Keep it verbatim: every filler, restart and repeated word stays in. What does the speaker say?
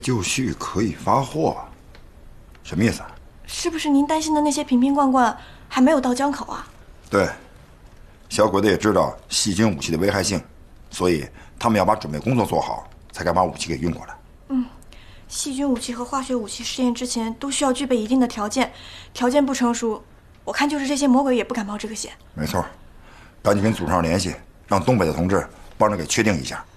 就绪可以发货，什么意思啊？ 是不是您担心的那些瓶瓶罐罐还没有到江口啊？ 对，小鬼子也知道细菌武器的危害性，所以他们要把准备工作做好，才敢把武器给运过来。 嗯，细菌武器和化学武器试验之前都需要具备一定的条件，条件不成熟，我看就是这些魔鬼也不敢冒这个险。 没错，赶紧跟组上联系，让东北的同志帮着给确定一下。